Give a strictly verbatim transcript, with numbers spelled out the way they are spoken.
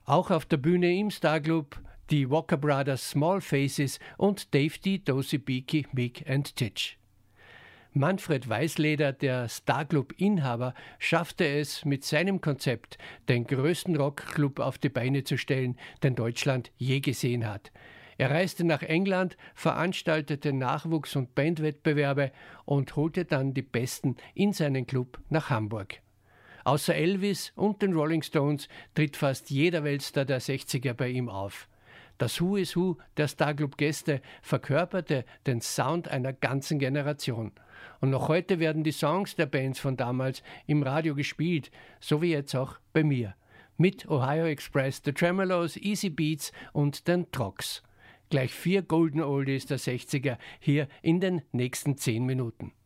Auch auf der Bühne im Starclub die Walker Brothers Small Faces und Dave D, Dozy Beaky, Mick and Titch. Manfred Weißleder, der Starclub-Inhaber, schaffte es mit seinem Konzept, den größten Rockclub auf die Beine zu stellen, den Deutschland je gesehen hat. Er reiste nach England, veranstaltete Nachwuchs- und Bandwettbewerbe und holte dann die Besten in seinen Club nach Hamburg. Außer Elvis und den Rolling Stones tritt fast jeder Weltstar der sechziger bei ihm auf. Das Who is Who der Starclub-Gäste verkörperte den Sound einer ganzen Generation. Und noch heute werden die Songs der Bands von damals im Radio gespielt, so wie jetzt auch bei mir. Mit Ohio Express, The Tremolos, Easy Beats und den Trogs. Gleich vier Golden Oldies der sechziger hier in den nächsten zehn Minuten.